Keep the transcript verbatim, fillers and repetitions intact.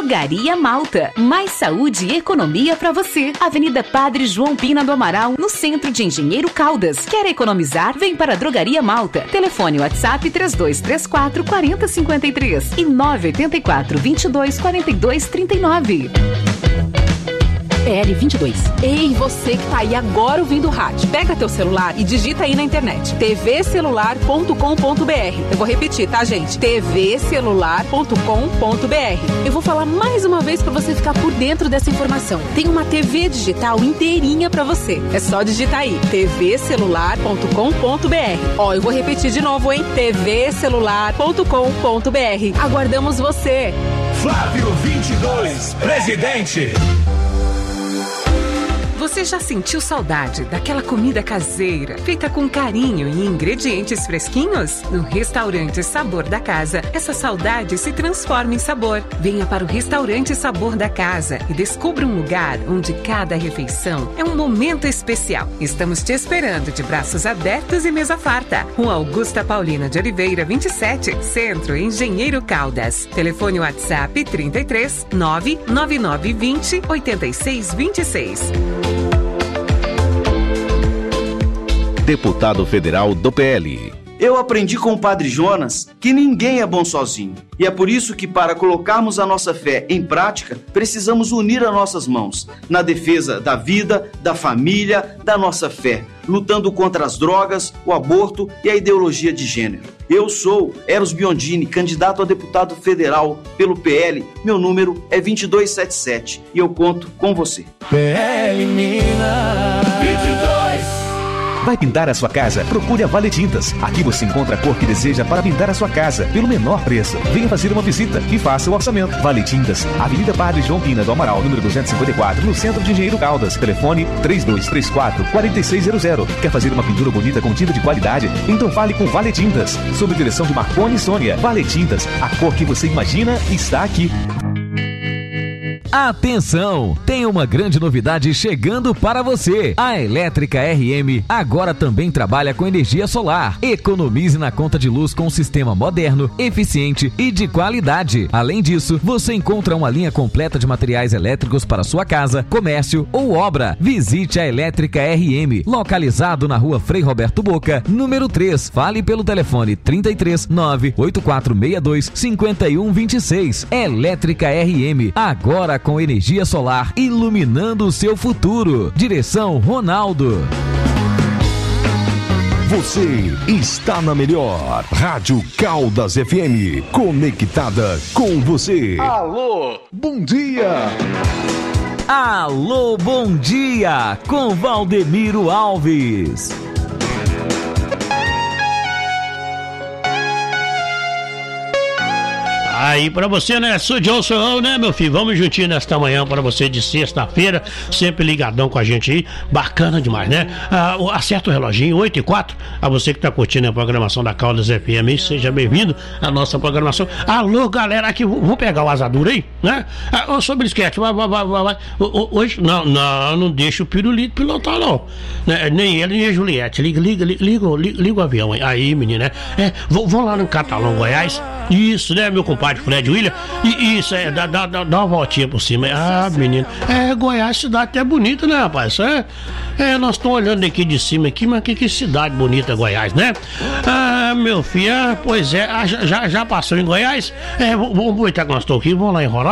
Drogaria Malta. Mais saúde e economia para você. Avenida Padre João Pina do Amaral, no centro de Engenheiro Caldas. Quer economizar? Vem para a Drogaria Malta. Telefone WhatsApp três dois três quatro, quatro zero cinco três e nove oito quatro, vinte e dois, quarenta e dois, trinta e nove. P L vinte e dois. Ei, você que tá aí agora ouvindo o rádio, pega teu celular e digita aí na internet t v celular ponto com ponto b r. Eu vou repetir, tá, gente? t v celular ponto com ponto b r. Eu vou falar mais uma vez pra você ficar por dentro dessa informação. Tem uma T V digital inteirinha pra você. É só digitar aí t v celular ponto com ponto b r. Ó, eu vou repetir de novo, hein? t v celular ponto com ponto b r. Aguardamos você. Flávio vinte e dois, presidente. Você já sentiu saudade daquela comida caseira, feita com carinho e ingredientes fresquinhos? No Restaurante Sabor da Casa, essa saudade se transforma em sabor. Venha para o Restaurante Sabor da Casa e descubra um lugar onde cada refeição é um momento especial. Estamos te esperando de braços abertos e mesa farta. Rua Augusta Paulina de Oliveira, vinte e sete, Centro, Engenheiro Caldas. Telefone WhatsApp trinta e três, nove nove nove vinte, oitenta e seis vinte e seis. Deputado Federal do P L. Eu aprendi com o Padre Jonas que ninguém é bom sozinho. E é por isso que, para colocarmos a nossa fé em prática, precisamos unir as nossas mãos na defesa da vida, da família, da nossa fé, lutando contra as drogas, o aborto e a ideologia de gênero. Eu sou Eros Biondini, candidato a deputado federal pelo P L. Meu número é vinte e dois setenta e sete e eu conto com você. P L Minas vinte e dois. Vai pintar a sua casa? Procure a Vale Tintas. Aqui você encontra a cor que deseja para pintar a sua casa, pelo menor preço. Venha fazer uma visita e faça o orçamento. Vale Tintas, Avenida Padre João Pina do Amaral, número duzentos e cinquenta e quatro, no centro de Engenheiro Caldas. Telefone três dois três quatro, quatro seis zero zero. Quer fazer uma pintura bonita com tinta de qualidade? Então fale com Vale Tintas. Sob direção de Marconi e Sônia. Vale Tintas, a cor que você imagina está aqui. Atenção! Tem uma grande novidade chegando para você. A Elétrica R M agora também trabalha com energia solar. Economize na conta de luz com um sistema moderno, eficiente e de qualidade. Além disso, você encontra uma linha completa de materiais elétricos para sua casa, comércio ou obra. Visite a Elétrica R M, localizado na rua Frei Roberto Boca, número três. Fale pelo telefone trinta e três, nove oito quatro seis dois, cinco um dois seis. Elétrica R M, agora com energia solar, iluminando o seu futuro. Direção Ronaldo. Você está na melhor Rádio Caldas F M, conectada com você. Alô, bom dia. Alô, bom dia, com Valdemiro Alves. Aí pra você, né? Sou Johnson, né, meu filho? Vamos juntinho nesta manhã pra você de sexta-feira, sempre ligadão com a gente aí, bacana demais, né? Ah, acerta o reloginho, oito e quatro, a você que tá curtindo a programação da Caldas F M, seja bem-vindo à nossa programação. Alô, galera, aqui, vamos pegar o asadura aí, né? Ah, ô, sobre esquete, vai, vai, vai, vai, hoje, não, não, não deixa o pirulito pilotar, não, né? Nem ele, nem a Juliette, liga, liga, liga, liga, liga, liga o avião aí, aí, menina, né? É, vão lá no Catalão, Goiás, isso, né, meu compadre Fred William, e isso, é, dá, dá, dá uma voltinha por cima. Ah, menino, é, Goiás, cidade até bonita, né, rapaz? É, é nós estamos olhando aqui de cima aqui, mas que, que cidade bonita, Goiás, né? Ah, meu filho, ah, pois é, ah, já, já passou em Goiás? É, vamos aproveitar que nós estamos aqui, vamos lá em Roraima.